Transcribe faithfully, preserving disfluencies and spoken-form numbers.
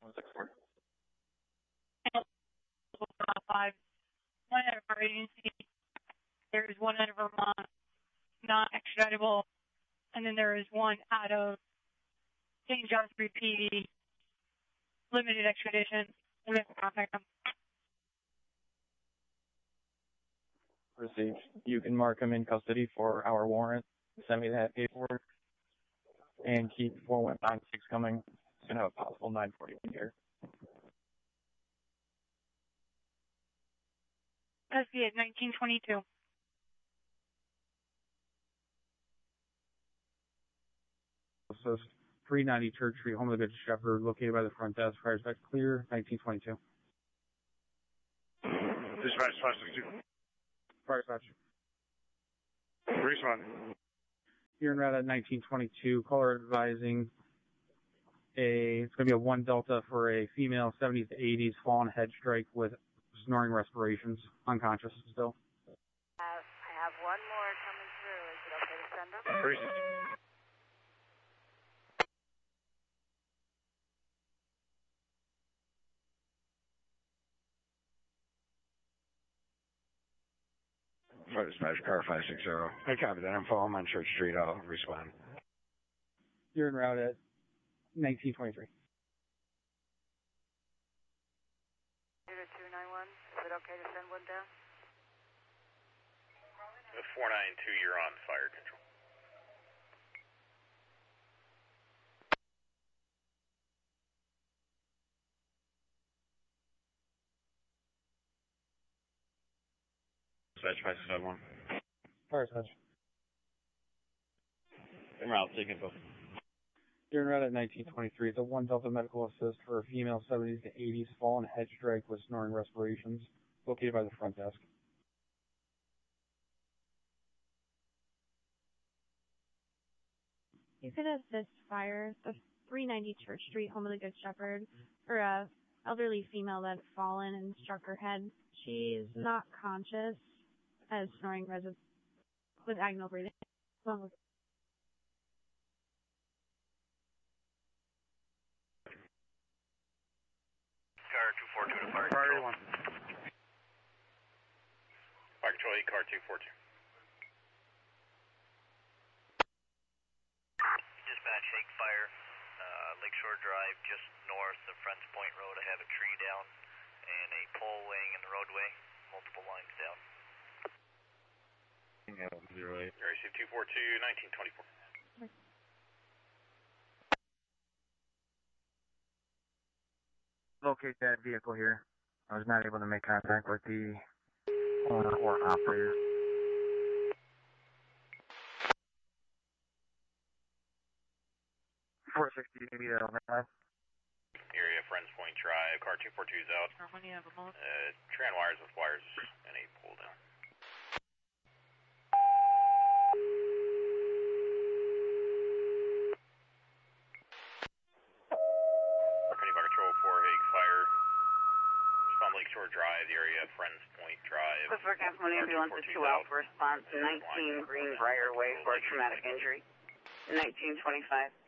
one six four. Five. One out of our agency. There is one out of Vermont, not extraditable, and then there is one out of Saint John's P D, limited extradition. We have to contact them. Received. You can mark him in custody for our warrant. Send me that paperwork. And keep four one nine six coming. It's going to have a possible nine forty-one here. S B at nineteen twenty-two. So three ninety Church Street, home of the Good Shepherd, located by the front desk. Fire dispatch clear, nineteen twenty-two. Dispatch five sixty-two. Fire dispatch. Respond. Here en route at nineteen twenty-two. Caller advising a, it's going to be a one Delta for a female seventies to eighties fallen head strike with snoring respirations, unconscious still. Uh, I have one more coming through. Is it okay to send them? Respond. Fire dispatch, car five sixty. I copy that. I'm following on Church Street. I'll respond. You're en route at nineteen twenty-three. two nine one, is it okay to send one down? four nine two, you're on fire control. Dispatch five seven one. Fire dispatch. En route, take info. You're en route at nineteen twenty-three. It's a one Delta medical assist for a female seventies to eighties fallen head strike with snoring respirations, located by the front desk. You could assist fire the three ninety Church Street, home of the Good Shepherd, for a elderly female that had fallen and struck her head. She's not conscious, has snoring res- with agonal breathing. Well, Car two four two to fire Priority control. one. Fire control eight, car two four two. Dispatch, Hake Fire, uh, Lakeshore Drive, just north of Friends Point Road. I have a tree down and a pole laying in the roadway, multiple lines down. Zero eight. Receive two four two, nineteen twenty-four. Locate that vehicle here. I was not able to make contact with the owner or operator. four sixty, maybe that'll have. Area Friends Point Drive, car two four two is out. How many have them on? Uh, tran wires with wires and a pull down. Kenny Fire Control four, Hake Fire. Respond Lakeshore Drive, the area Friends Point Drive. Clifford County Ambulance is two out for response to nineteen Greenbrier Way for a traumatic injury. nineteen twenty-five.